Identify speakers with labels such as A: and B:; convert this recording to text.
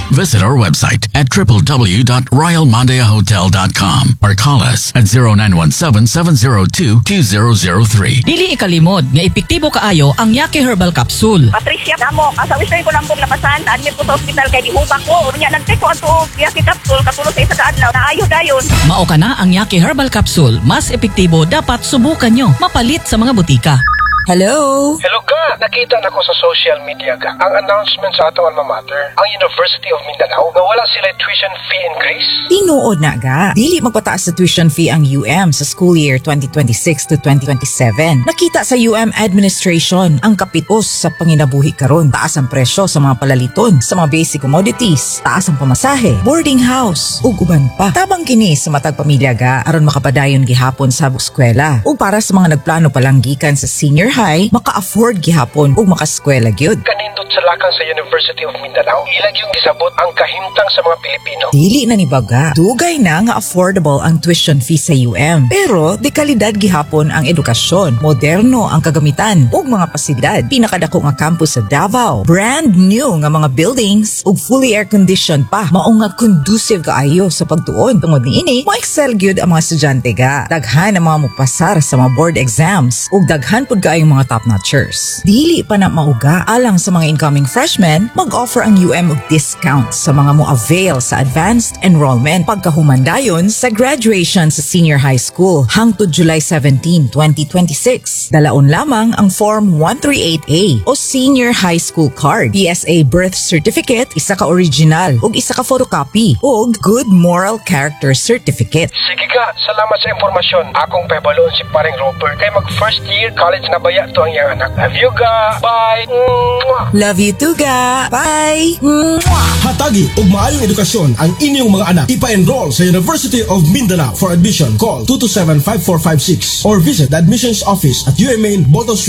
A: Visit our website at www.royalmondeahotel.com or call us at 0917-702-2003.
B: Dili ikalimod nga epektibo kaayo ang Yake Herbal Capsule.
C: Patricia, namo, asawisay ko lang pong napasan, admit ko sa hospital kay gihubak ko. Unya, nag-check ko ato, Yake Capsule, katulong sa isa ka adlaw, naayo dayon.
B: Mao ka na ang Yake Herbal Capsule. Mas epektibo, dapat subukan nyo. Mapalit sa mga butika.
D: Hello?
E: Hello ga, nakita na ko sa social media ga ang announcement sa atong alma mater, ang University of Mindanao, na wala sila tuition fee increase.
D: Tinuod na ga. Dili magpataas sa tuition fee ang UM sa school year 2026 to 2027. Nakita sa UM administration ang kapitos sa panginabuhi karon. Taas ang presyo sa mga palaliton, sa mga basic commodities, taas ang pamasahe, boarding house, ug uban pa. Tabang kini sa matag pamilya ga aron makapadayon gihapon sa eskwela. Ug para sa mga nagplano palang gikan sa senior high, maka-afford gihapon ug makaskwela gyud.
E: Kanindot sa lakang sa University of Mindanao, ilag yung gisabot ang kahimtang sa mga Pilipino.
D: Dili na ni baga. Dugay na nga affordable ang tuition fee sa UM. Pero de kalidad gihapon ang edukasyon, moderno ang kagamitan ug mga pasilidad. Pinakadako nga campus sa Davao, brand new nga mga buildings ug fully air conditioned pa. Mao nga conducive kaayo sa pagtuon. Tungod niini, mo-excel gyud ang mga estudyante ga. Daghan ang mga mupasar sa mga board exams ug daghan pud kaayong mga top-notchers. Dili pa na mauga alang sa mga incoming freshmen, mag-offer ang UM og discounts sa mga mo-avail sa advanced enrollment pagkahumandayon sa graduation sa senior high school hangtod July 17, 2026. Dalaon lamang ang Form 138A o Senior High School Card, PSA Birth Certificate, isa ka original ug isa ka photocopy ug Good Moral Character Certificate.
E: Sige ga, salamat sa impormasyon. Akong pabalon si paring Robert kay mag first year college na baya to ang iyang anak. Love you ga. Bye. Mwah.
D: Love you too ga. Bye.
F: Hatagi ug maayong edukasyon ang inyong mga anak. Ipa-enroll sa University of Mindanao. For admission, call 227-5456 or visit the admissions office at UMA Boto Street.